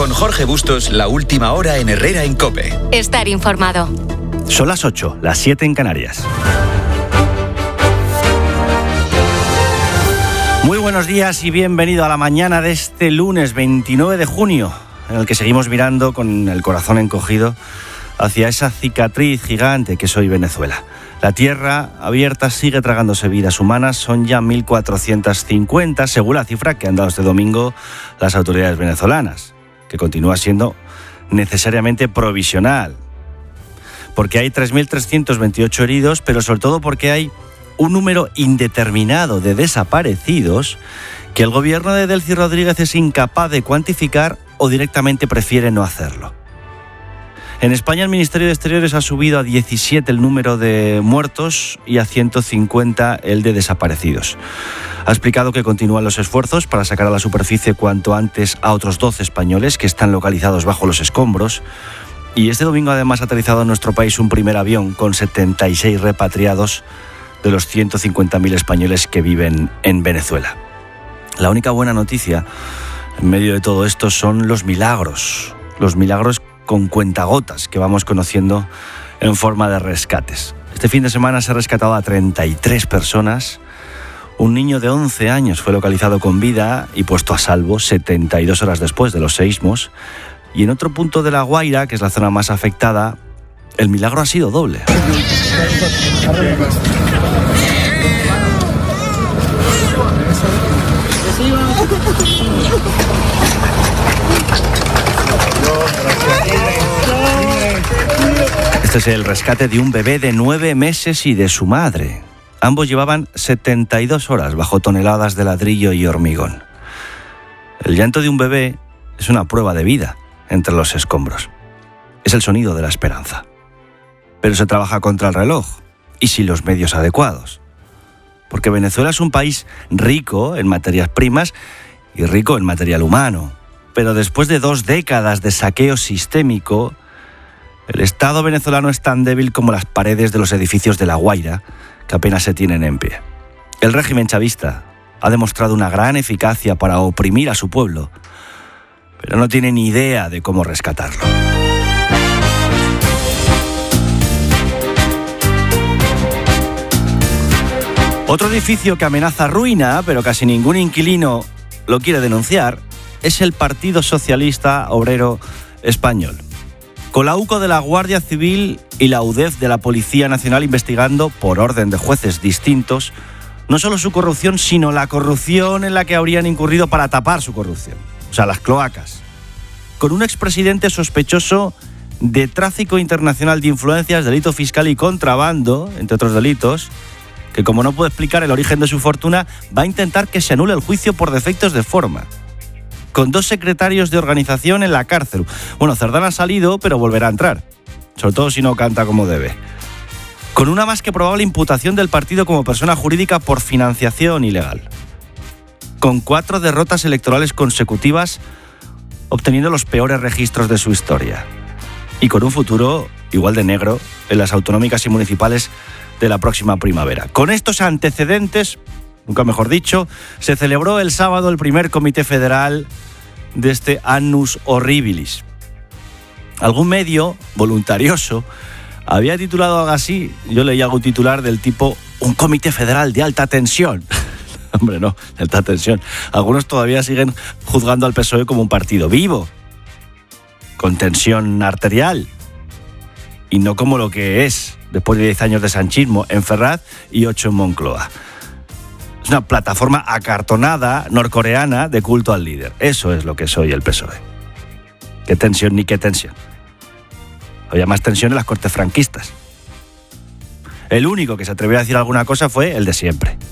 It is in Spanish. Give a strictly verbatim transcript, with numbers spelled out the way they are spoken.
Con Jorge Bustos, la última hora en Herrera en COPE. Estar informado. Son las ocho, las siete en Canarias. Muy buenos días y bienvenido a la mañana de este lunes veintinueve de junio, en el que seguimos mirando con el corazón encogido hacia esa cicatriz gigante que es hoy Venezuela. La tierra abierta sigue tragándose vidas humanas, son ya mil cuatrocientas cincuenta, según la cifra que han dado este domingo las autoridades venezolanas, que continúa siendo necesariamente provisional, porque hay tres mil trescientos veintiocho heridos, pero sobre todo porque hay un número indeterminado de desaparecidos que el gobierno de Delcy Rodríguez es incapaz de cuantificar o directamente prefiere no hacerlo. En España el Ministerio de Exteriores ha subido a diecisiete el número de muertos y a ciento cincuenta el de desaparecidos. Ha explicado que continúan los esfuerzos para sacar a la superficie cuanto antes a otros doce españoles que están localizados bajo los escombros. Y este domingo además ha aterrizado en nuestro país un primer avión con setenta y seis repatriados de los ciento cincuenta mil españoles que viven en Venezuela. La única buena noticia en medio de todo esto son los milagros, los milagros con cuentagotas que vamos conociendo en forma de rescates. Este fin de semana se ha rescatado a treinta y tres personas. Un niño de once años fue localizado con vida y puesto a salvo setenta y dos horas después de los seísmos. Y en otro punto de La Guaira, que es la zona más afectada, el milagro ha sido doble. Este es el rescate de un bebé de nueve meses y de su madre. Ambos llevaban setenta y dos horas bajo toneladas de ladrillo y hormigón. El llanto de un bebé es una prueba de vida entre los escombros. Es el sonido de la esperanza. Pero se trabaja contra el reloj y sin los medios adecuados. Porque Venezuela es un país rico en materias primas y rico en material humano. Pero después de dos décadas de saqueo sistémico, el Estado venezolano es tan débil como las paredes de los edificios de La Guaira, que apenas se tienen en pie. El régimen chavista ha demostrado una gran eficacia para oprimir a su pueblo, pero no tiene ni idea de cómo rescatarlo. Otro edificio que amenaza ruina, pero casi ningún inquilino lo quiere denunciar, es el Partido Socialista Obrero Español. Con la U C O de la Guardia Civil y la U D E F de la Policía Nacional investigando, por orden de jueces distintos, no solo su corrupción, sino la corrupción en la que habrían incurrido para tapar su corrupción. O sea, las cloacas. Con un expresidente sospechoso de tráfico internacional de influencias, delito fiscal y contrabando, entre otros delitos, que como no puede explicar el origen de su fortuna, va a intentar que se anule el juicio por defectos de forma. Con dos secretarios de organización en la cárcel. Bueno, Cerdán ha salido, pero volverá a entrar. Sobre todo si no canta como debe. Con una más que probable imputación del partido como persona jurídica por financiación ilegal. Con cuatro derrotas electorales consecutivas, obteniendo los peores registros de su historia. Y con un futuro igual de negro en las autonómicas y municipales de la próxima primavera. Con estos antecedentes, nunca mejor dicho, se celebró el sábado el primer comité federal de este Annus Horribilis. Algún medio voluntarioso había titulado algo así, yo leí algún titular del tipo un comité federal de alta tensión. Hombre, no, de alta tensión. Algunos todavía siguen juzgando al P S O E como un partido vivo, con tensión arterial, y no como lo que es, después de diez años de sanchismo en Ferraz y ocho en Moncloa. Es una plataforma acartonada norcoreana de culto al líder. Eso es lo que es hoy el P S O E. ¿Qué tensión ni qué tensión? Había más tensión en las cortes franquistas. El único que se atrevió a decir alguna cosa fue el de siempre.